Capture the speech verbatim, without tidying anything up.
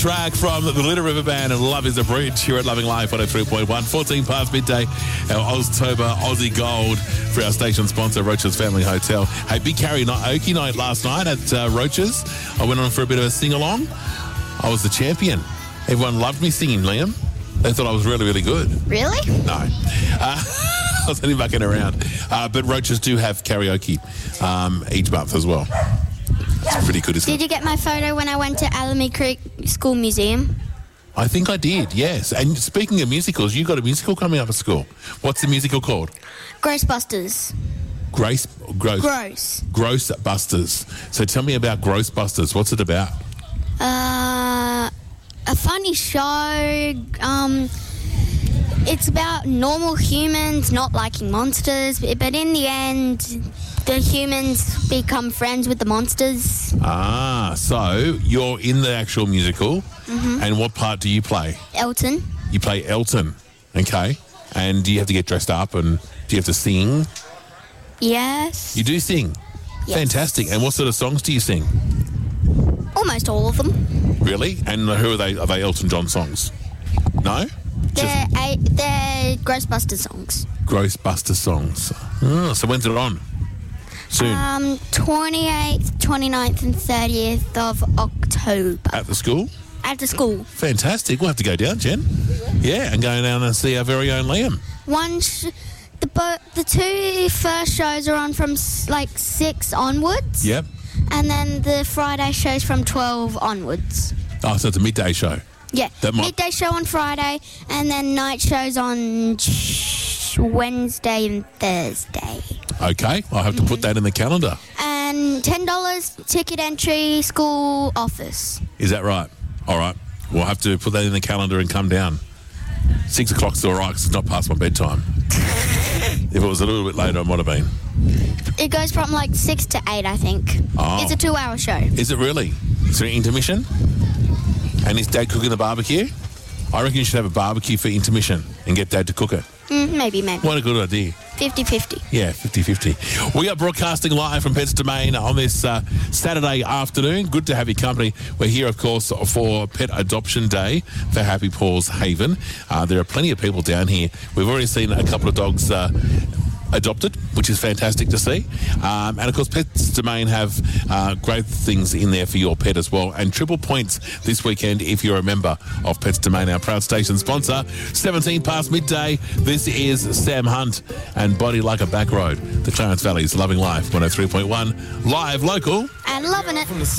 Track from the Little River Band and Love is a Bridge here at Loving Life one oh three point one. fourteen past midday, our Oztober Aussie Gold for our station sponsor, Roach's Family Hotel. Hey, big karaoke night last night at uh, Roach's. I went on for a bit of a sing-along. I was the champion. Everyone loved me singing, Liam. They thought I was really, really good. Really? No. Uh, I was only mucking around. Uh, but Roach's do have karaoke um, each month as well. It's pretty good, isn't Did it? you get my photo when I went to Alameda Creek School Museum? I think I did, yes. And speaking of musicals, you got a musical coming up at school. What's the musical called? Ghostbusters. Grace, gross, Gross. Grossbusters. So tell me about Grossbusters. What's it about? Uh, a funny show. Um, it's about normal humans not liking monsters, but in the end, the humans become friends with the monsters. Ah, so you're in the actual musical, mm-hmm. and what part do you play? Elton. You play Elton, okay. And do you have to get dressed up and do you have to sing? Yes. You do sing? Yes. Fantastic. And what sort of songs do you sing? Almost all of them. Really? And who are they? Are they Elton John songs? No? They're, a, they're Ghostbusters songs. Grossbuster songs. Oh, so when's it on? Soon. Um, twenty-eighth, twenty-ninth and thirtieth of October. At the school? At the school. Fantastic. We'll have to go down, Jen. Yeah, and go down and see our very own Liam. One, sh- the bo- the two first shows are on from s- like six onwards. Yep. And then the Friday shows from twelve onwards. Oh, so it's a midday show. Yeah. That might- Midday show on Friday and then night shows on sh- Wednesday and Thursday. Okay, I'll have to put that in the calendar. And ten dollars ticket entry, school office. Is that right? All right. We'll have to put that in the calendar and come down. Six o'clock's all right because it's not past my bedtime. If it was a little bit later, it might have been. It goes from like six to eight, I think. Oh. It's a two-hour show. Is it really? Is there an intermission? And is Dad cooking the barbecue? I reckon you should have a barbecue for intermission and get Dad to cook it. Mm, maybe, maybe. What a good idea. fifty-fifty. Yeah, fifty-fifty. We are broadcasting live from Pets Domain on this uh, Saturday afternoon. Good to have your company. We're here, of course, for Pet Adoption Day for Happy Paws Haven. Uh, there are plenty of people down here. We've already seen a couple of dogs uh, adopted, which is fantastic to see. Um, and, of course, Pets Domain have uh, great things in there for your pet as well. And triple points this weekend if you're a member of Pets Domain, our proud station sponsor. seventeen past midday. This is Sam Hunt and Body Like a Back Road. The Clarence Valley's Loving Life one oh three point one. Live, local. And loving it.